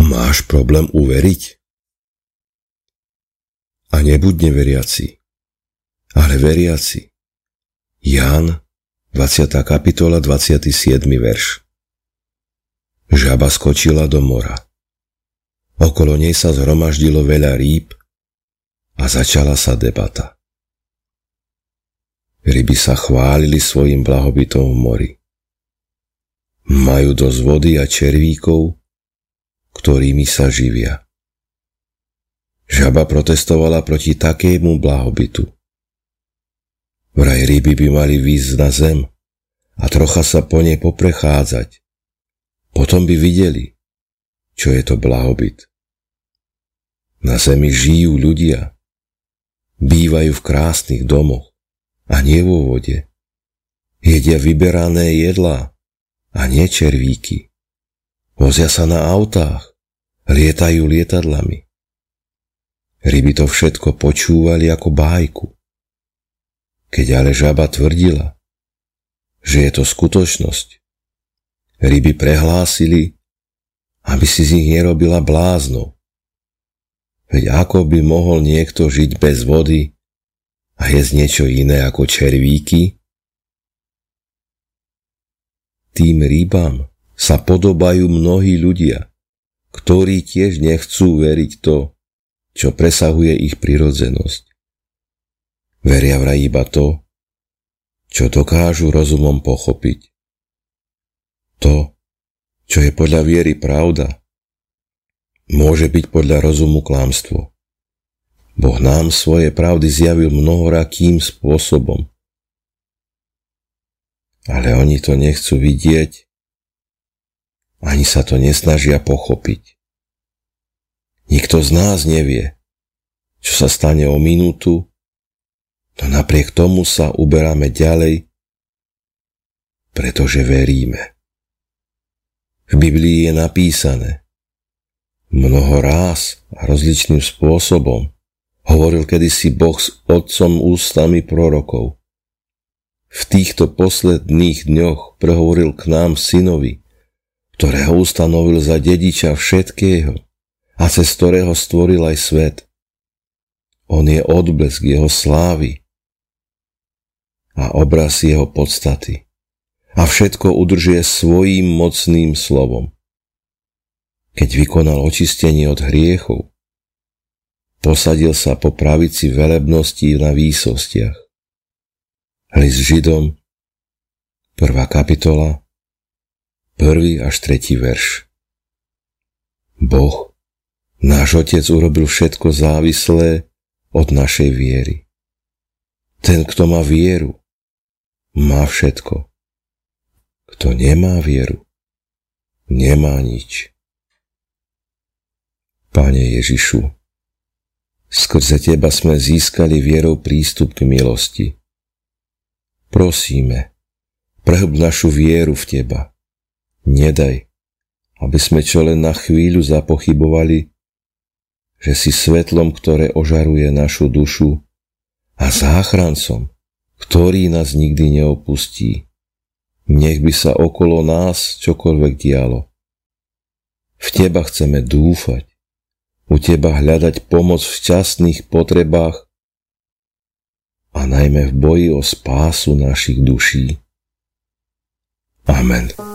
Máš problém uveriť? A nebuď neveriaci, ale veriaci. Ján, 20. kapitola, 27. verš. Žaba skočila do mora. Okolo nej sa zhromaždilo veľa rýb a začala sa debata. Ryby sa chválili svojim blahobytom v mori. Majú dosť vody a červíkov, ktorými sa živia. Žaba protestovala proti takému blahobytu. Vraj ryby by mali výjsť na zem a trocha sa po nej poprechádzať. Potom by videli, čo je to blahobyt. Na zemi žijú ľudia, bývajú v krásnych domoch a nie vo vode. Jedia vyberané jedlá a nie červíky. Vozia sa na autách, lietajú lietadlami. Ryby to všetko počúvali ako bájku. Keď ale žaba tvrdila, že je to skutočnosť, ryby prehlásili, aby si z nich nerobila bláznov. Veď ako by mohol niekto žiť bez vody a jesť niečo iné ako červíky? Tým rybám sa podobajú mnohí ľudia, ktorí tiež nechcú veriť to, čo presahuje ich prirodzenosť. Veria vraj iba to, čo dokážu rozumom pochopiť. To, čo je podľa viery pravda, môže byť podľa rozumu klamstvo. Boh nám svoje pravdy zjavil mnohorakým spôsobom. Ale oni to nechcú vidieť, ani sa to nesnažia pochopiť. Nikto z nás nevie, čo sa stane o minútu, no napriek tomu sa uberáme ďalej, pretože veríme. V Biblii je napísané, mnoho ráz a rozličným spôsobom hovoril kedysi Boh s otcom ústami prorokov. V týchto posledných dňoch prehovoril k nám synovi, ktorého ustanovil za dediča všetkého a cez ktorého stvoril aj svet. On je odblesk jeho slávy a obraz jeho podstaty a všetko udržuje svojím mocným slovom. Keď vykonal očistenie od hriechov, posadil sa po pravici velebnosti na výsostiach. List Židom, 1. kapitola, 1. až 3. verš. Boh, náš Otec, urobil všetko závislé od našej viery. Ten, kto má vieru, má všetko. Kto nemá vieru, nemá nič. Pane Ježišu, skrze Teba sme získali vierou prístup k milosti. Prosíme, prehlb našu vieru v Teba. Nedaj, aby sme čo len na chvíľu zapochybovali, že si svetlom, ktoré ožaruje našu dušu a záchrancom, ktorý nás nikdy neopustí. Nech by sa okolo nás čokoľvek dialo. V Teba chceme dúfať, u Teba hľadať pomoc v časných potrebách a najmä v boji o spásu našich duší. Amen.